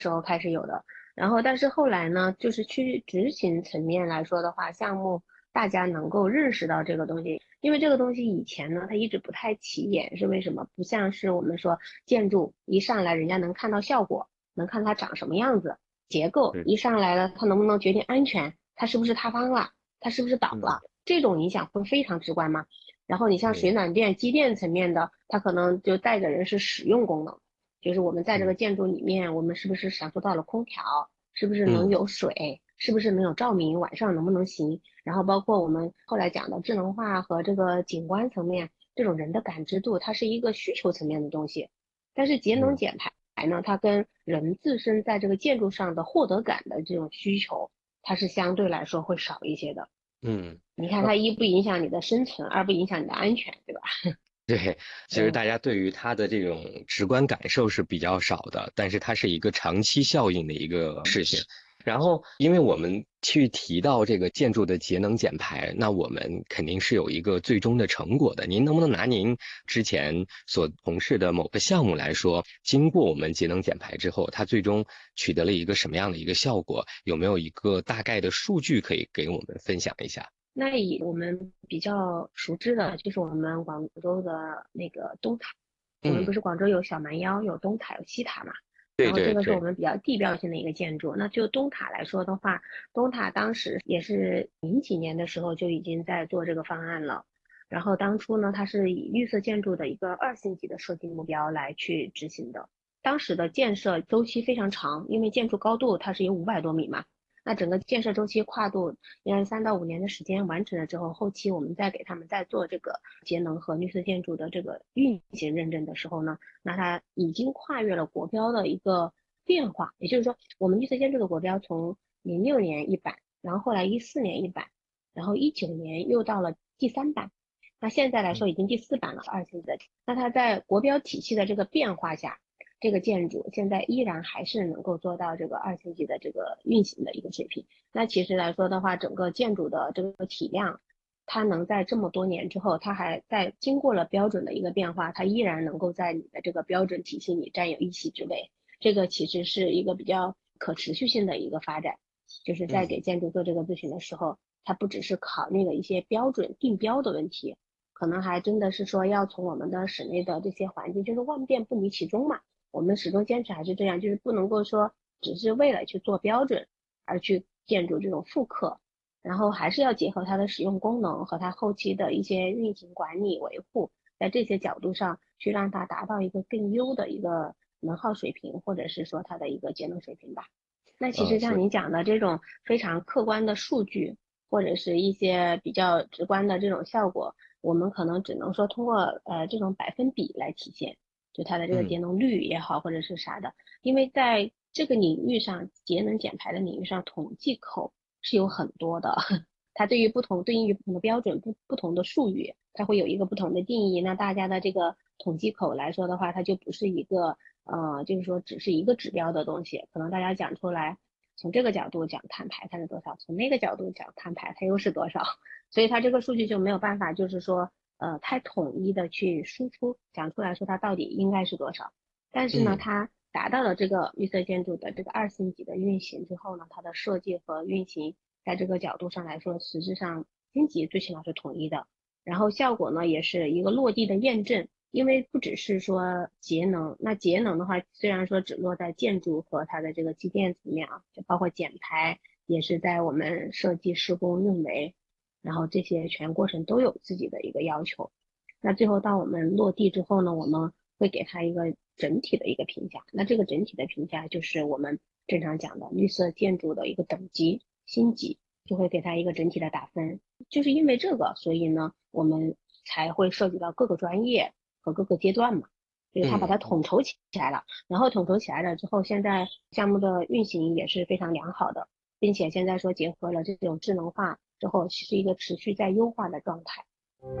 时候开始有的。然后但是后来呢，就是去执行层面来说的话，项目大家能够认识到这个东西，因为这个东西以前呢它一直不太起眼，是为什么？不像是我们说建筑一上来人家能看到效果，能看它长什么样子，结构是， 一上来了，它能不能决定安全，它是不是塌方了，它是不是倒嗯， 了，这种影响会非常直观吗？然后你像水对， 暖电、机电层面的，它可能就带给人是使用功能，就是我们在这个嗯建筑里面，我们是不是享受到了空调，是不是能嗯有水，是不是能有照明，晚上能不能行？然后包括我们后来讲的智能化和这个景观层面，这种人的感知度，它是一个需求层面的东西。但是节能嗯减排呢，它跟人自身在这个建筑上的获得感的这种需求，它是相对来说会少一些的。 嗯。 你看，它一不影响你的生存，二不影响你的安全，对吧？ 对，其实嗯。 大家对于它的这种直观感受是比较少的，但是它是一个长期效应的一个事情。然后，因为我们去提到这个建筑的节能减排，那我们肯定是有一个最终的成果的。您能不能拿您之前所从事的某个项目来说，经过我们节能减排之后，它最终取得了一个什么样的一个效果？有没有一个大概的数据可以给我们分享一下？ 那以我们比较熟知的，就是我们广州的那个东塔。我们不嗯， 是广州有小蛮腰、有东塔、有西塔嘛？然对后这个是我对对， 们比较地标性的一个建筑。那就东塔来说的话，东塔当时也是00几年的时候就已经在做这个方案了。然后当初呢，它是以绿色建筑的一个2星级的设计目标来去执行的。当时的建设周期非常长，因为建筑高度它是有500多米嘛。那整个建设周期跨度应该是3到5年的时间完成了之后，后期我们再给他们再做这个节能和绿色建筑的这个运行认证的时候呢，那它已经跨越了国标的一个变化，也就是说，我们绿色建筑的国标从06年一版，然后后来14年一版，然后19年又到了第3版，那现在来说已经第4版了，2星级的。那它在国标体系的这个变化下，这个建筑现在依然还是能够做到这个2星级的这个运行的一个水平。那其实来说的话，整个建筑的这个体量，它能在这么多年之后，它还在经过了标准的一个变化，它依然能够在你的这个标准体系里占有一席之位。这个其实是一个比较可持续性的一个发展，就是在嗯给建筑做这个咨询的时候，它不只是考虑了一些标准定标的问题，可能还真的是说要从我们的室内的这些环境，就是万变不离其宗嘛。我们始终坚持还是这样，就是不能够说只是为了去做标准而去建筑这种复刻，然后还是要结合它的使用功能和它后期的一些运行管理维护，在这些角度上去让它达到一个更优的一个能耗水平，或者是说它的一个节能水平吧。那其实像所以您讲的这种非常客观的数据，或者是一些比较直观的这种效果，我们可能只能说通过这种百分比来体现，就它的这个节嗯能率也好，或者是啥的。因为在这个领域上，节能减排的领域上，统计口是有很多的。它对应于不同的标准、不同的术语，它会有一个不同的定义。那大家的这个统计口来说的话，它就不是一个就是说只是一个指标的东西，可能大家讲出来，从这个角度讲碳排它是多少，从那个角度讲碳排它又是多少，所以它这个数据就没有办法，就是说太统一的去输出讲出来说它到底应该是多少。但是呢， 嗯。 它达到了这个绿色建筑的这个2星级的运行之后呢，它的设计和运行在这个角度上来说，实质上星级最起码是统一的。然后效果呢，也是一个落地的验证。因为不只是说节能，那节能的话，虽然说只落在建筑和它的这个机电层面啊，就包括减排，也是在我们设计、施工、运维，然后这些全过程都有自己的一个要求。那最后到我们落地之后呢，我们会给它一个整体的一个评价。那这个整体的评价就是我们正常讲的绿色建筑的一个等级星级，就会给它一个整体的打分。就是因为这个，所以呢，我们才会涉及到各个专业和各个阶段嘛。就是它把它嗯统筹起来了，然后统筹起来了之后，现在项目的运行也是非常良好的，并且现在说结合了这种智能化之后，是一个持续在优化的状态。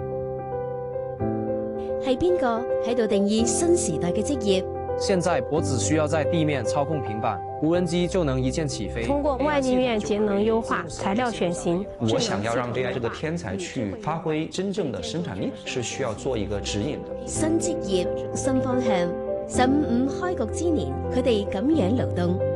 係邊個喺度定義新時代嘅職業？ 现在我只需要在地面操控平板，无人机就能一键起飞。 通过外立面节能优化、材料选型， 我想要让 AI 这个天才去发挥真正的生产力，是需要做一个指引的。 新職業、新方向。15.5開局之年，佢哋咁樣流動。